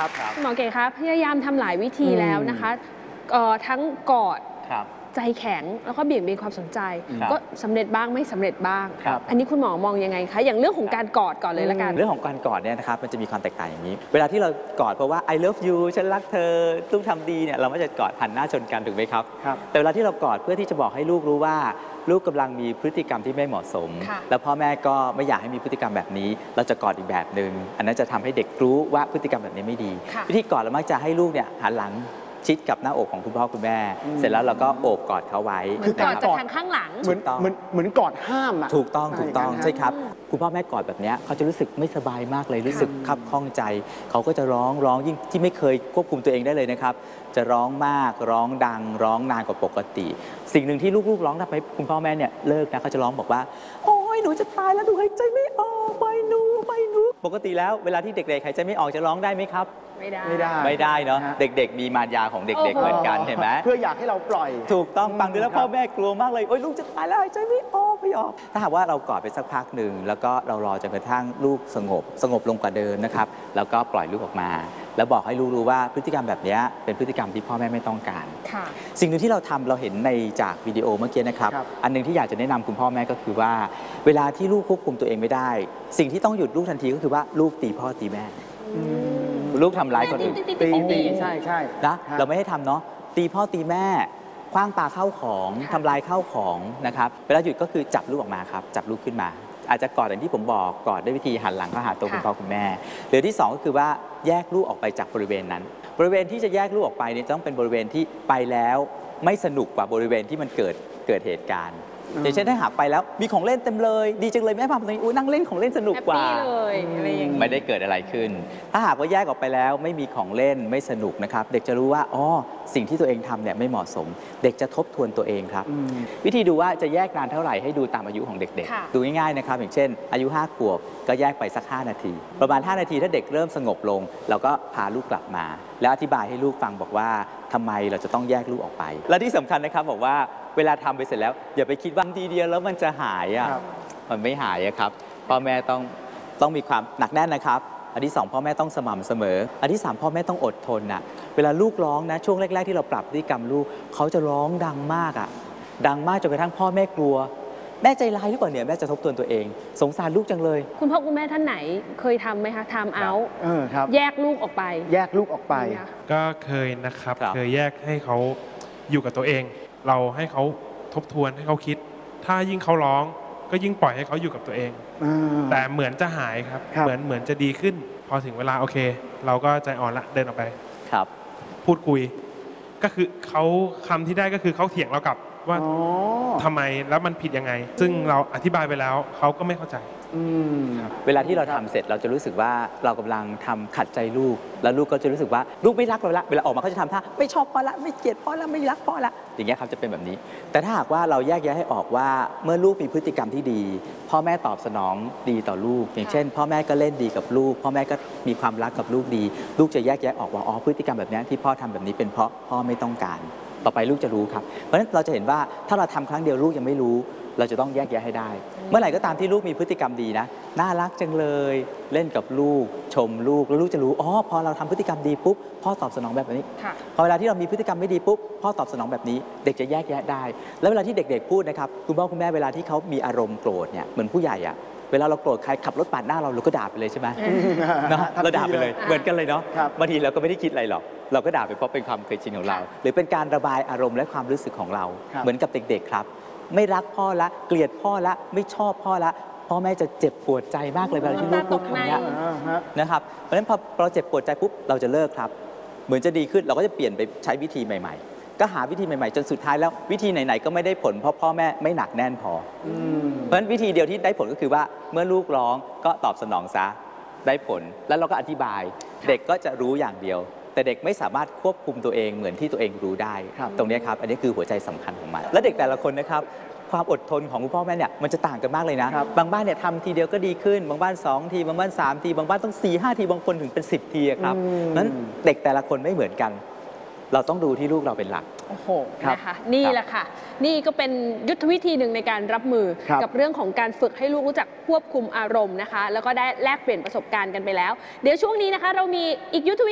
ครับหมอเก๋ครับพยายามทำหลายวิธีแล้วนะคะทั้งกอดใจแข็งแล้วก็เบี่ยงเบนความสนใจก็สำเร็จบ้างไม่สำเร็จบ้างอันนี้คุณหมอมองยังไงคะอย่างเรื่องของการกอดก่อนเลยละกันเรื่องของการกอดเนี่ยนะครับมันจะมีความแตกต่างอย่างนี้เวลาที่เรากอดเพราะว่า I love you ฉันรักเธอลูกทำดีเนี่ยเราไม่จะกอดหันหน้าชนกันถูกไหมครับแต่เวลาที่เรากอดเพื่อที่จะบอกให้ลูกรู้ว่าลูกกำลังมีพฤติกรรมที่ไม่เหมาะสมแล้วพ่อแม่ก็ไม่อยากให้มีพฤติกรรมแบบนี้เราจะกอดอีกแบบหนึ่งอันนั้นจะทำให้เด็กรู้ว่าพฤติกรรมแบบนี้ไม่ดีวิธีกอดเรามักจะให้ลูกเนี่ยหันหลังชิดกับหน้าอกของคุณพ่อคุณแม่เสร็จแล้วเราก็โอบกอดเขาไว้คือกอดจากทางข้างหลังเหมือนกอดห้ามถูกต้องใช่ครับคุณพ่อแม่กอดแบบนี้เขาจะรู้สึกไม่สบายมากเลยรู้สึกคับข้องใจเขาก็จะร้องยิ่งที่ไม่เคยควบคุมตัวเองได้เลยนะครับจะร้องมากร้องดังร้องนานกว่าปกติสิ่งหนึ่งที่ลูกๆร้องทำให้คุณพ่อแม่เนี่ยเลิกนะเขาจะร้องบอกว่าโอ้ยหนูจะตายแล้วหนูหายใจไม่ออกไปหนูปกติแล้วเวลาที่เด็กๆหายใจไม่ออกจะร้องได้ไหมครับไม่ได้เนาะเด็กๆมีมารยาของเด็กๆเหมือนกันเห็นไหมเพื่ออยากให้เราปล่อยถูกต้องฟังดูแล้วพ่อแม่กลัวมากเลยโอ้ยลูกจะตายแล้วหายใจไม่ออกถ้าหากว่าเรากอดไปสักพักหนึ่งแล้วก็เรารอจนกระทั่งลูกสงบลงกว่าเดิมนะครับแล้วก็ปล่อยลูกออกมาแล้วบอกให้ลูกรู้ว่าพฤติกรรมแบบนี้เป็นพฤติกรรมที่พ่อแม่ไม่ต้องการสิ่งหนึ่งที่เราทำเราเห็นในจากวิดีโอเมื่อกี้นะครับอันนึงที่อยากจะแนะนำคุณพ่อแม่ก็คือว่าเวลาที่ลูกควบคุมตัวเองไม่ได้สิ่งที่ต้องหยุดลูกทันทีก็คือว่าลูกตีพ่อตีแม่ลูกทำร้ายคนอื่นตีใช่นะเราไม่ให้ทำเนาะตีพ่อตีแม่คว้างปาเข้าของทำลายเข้าของนะครับเวลาหยุดก็คือจับลูกออกมาครับจับลูกขึ้นมาอาจจะกอดอย่างที่ผมบอกกอดด้วยวิธีหันหลังเข้าหาตัวคุณพ่อคุณแม่หรือที่2ก็คือว่าแยกลูกออกไปจากบริเวณนั้นบริเวณที่จะแยกลูกออกไปเนี่ยต้องเป็นบริเวณที่ไปแล้วไม่สนุกกว่าบริเวณที่มันเกิดเหตุการณ์อย่างเช่นถ้าหากไปแล้วมีของเล่นเต็มเลยดีจังเลยแม่พาไปตรงนี้นั่งเล่นของเล่นสนุกกว่าไม่ได้เกิดอะไรขึ้นถ้าหากว่าแยกออกไปแล้วไม่มีของเล่นไม่สนุกนะครับเด็กจะรู้ว่าอ๋อสิ่งที่ตัวเองทำเนี่ยไม่เหมาะสมเด็กจะทบทวนตัวเองครับวิธีดูว่าจะแยกนานเท่าไหร่ให้ดูตามอายุของเด็กๆดูง่ายๆนะครับอย่างเช่นอายุ5 ขวบก็แยกไปสัก5 นาทีประมาณ5 นาทีถ้าเด็กเริ่มสงบลงเราก็พาลูกกลับมาแล้วอธิบายให้ลูกฟังบอกว่าทำไมเราจะต้องแยกลูกออกไปและที่สำคัญนะครับบอกว่าเวลาทำไปเสร็จแล้วอย่าไปคิดว่าทีเดียวแล้วมันจะหายอ่ะมันไม่หายครับพ่อแม่ต้องมีความหนักแน่นนะครับอันที่2พ่อแม่ต้องสม่ำเสมออันที่3พ่อแม่ต้องอดทนนะเวลาลูกร้องนะช่วงแรกๆที่เราปรับพฤติกรรมลูกเขาจะร้องดังมากอ่ะดังมากจนกระทั่งพ่อแม่กลัวแม่ใจร้ายหรือเปล่าเนี่ยแม่จะทบทวนตัวเองสงสารลูกจังเลยคุณพ่อคุณแม่ท่านไหนเคยทำไหมคะทำเอาแยกลูกออกไปก็เคยนะครับเคยแยกให้เขาอยู่กับตัวเองเราให้เขาทบทวนให้เขาคิดถ้ายิ่งเขาร้องก็ยิ่งปล่อยให้เขาอยู่กับตัวเองแต่เหมือนจะหายครับเหมือนจะดีขึ้นพอถึงเวลาโอเคเราก็ใจอ่อนละเดินออกไปครับพูดคุยก็คือเขาคำที่ได้ก็คือเขาเถียงเรากลับว่าทำไมแล้วมันผิดยังไงซึ่งเราอธิบายไปแล้วเขาก็ไม่เข้าใจเวลาที่เราทำเสร็จเราจะรู้สึกว่าเรากำลังทำขัดใจลูกแล้วลูกก็จะรู้สึกว่าลูกไม่รักเราละเวลาออกมาเขาจะทำท่าไม่ชอบพ่อละไม่เกลียดพ่อละไม่รักพ่อละอย่างเงี้ยครับจะเป็นแบบนี้แต่ถ้าหากว่าเราแยกแยะให้ออกว่าเมื่อลูกมีพฤติกรรมที่ดีพ่อแม่ตอบสนองดีต่อลูกอย่างเช่นพ่อแม่ก็เล่นดีกับลูกพ่อแม่ก็มีความรักกับลูกดีลูกจะแยกแยะออกว่าอ๋อพฤติกรรมแบบนี้ที่พ่อทำแบบนี้เป็นเพราะพ่อไม่ต้องการต่อไปลูกจะรู้ครับเพราะฉะนั้นเราจะเห็นว่าถ้าเราทำครั้งเดียวลูกยังไม่รู้เราจะต้องแยกแยะให้ได้เมื่อไหร่ก็ตามที่ลูกมีพฤติกรรมดีนะน่ารักจังเลยเล่นกับลูกชมลูกแล้วลูกจะรู้อ๋อพอเราทำพฤติกรรมดีปุ๊บพ่อตอบสนองแบบนี้พอเวลาที่เรามีพฤติกรรมไม่ดีปุ๊บพ่อตอบสนองแบบนี้เด็กจะแยกแยะได้แล้วเวลาที่เด็กๆพูดนะครับคุณพ่อคุณแม่เวลาที่เขามีอารมณ์โกรธเนี่ยเหมือนผู้ใหญ่อะเวลาเราโกรธใครขับรถปาดหน้าเราก็ด่าไปเลยใช่ไหมเราด่าไปเลยเหมือนกันเลยเนาะบางทีเราก็ไม่ได้คิดอะไรหรอกเราก็ด่าไปเพราะเป็นความเคยชินของเราหรือเป็นการระบายอารมณ์และความรู้สึกของเราเหมือนกับเด็กๆครับไม่รักพ่อละเกลียดพ่อละไม่ชอบพ่อละพ่อแม่จะเจ็บปวดใจมากเลยเวลาที่ลูกทำเนี่ยนะครับเพราะฉะนั้นพอเราเจ็บปวดใจปุ๊บเราจะเลิกครับเหมือนจะดีขึ้นเราก็จะเปลี่ยนไปใช้วิธีใหม่ๆก็หาวิธีใหม่ๆจนสุดท้ายแล้ววิธีไหนๆก็ไม่ได้ผลเพราะพ่อแม่ไม่หนักแน่นพอเพราะฉะนั้นวิธีเดียวที่ได้ผลก็คือว่าเมื่อลูกร้องก็ตอบสนองซะได้ผลแล้วเราก็อธิบายเด็กก็จะรู้อย่างเดียวแต่เด็กไม่สามารถควบคุมตัวเองเหมือนที่ตัวเองรู้ได้ตรงนี้ครับอันนี้คือหัวใจสำคัญของมันและเด็กแต่ละคนนะครับความอดทนของคุณพ่อแม่เนี่ยมันจะต่างกันมากเลยนะบางบ้านเนี่ยทำทีเดียวก็ดีขึ้นบางบ้าน2 ทีบางบ้าน3 ทีบางบ้านต้อง4-5 ทีบางคนถึงเป็น10 ทีครับนั้นเด็กแต่ละคนไม่เหมือนกันเราต้องดูที่ลูกเราเป็นหลักโอ้โหนะคะนี่แหละค่ะนี่ก็เป็นยุทธวิธีหนึ่งในการรับมือกับเรื่องของการฝึกให้ลูกรู้จักควบคุมอารมณ์นะคะแล้วก็ได้แลกเปลี่ยนประสบการณ์กันไปแล้วเดี๋ยวช่วงนี้นะคะเรามีอีกยุทธวิธี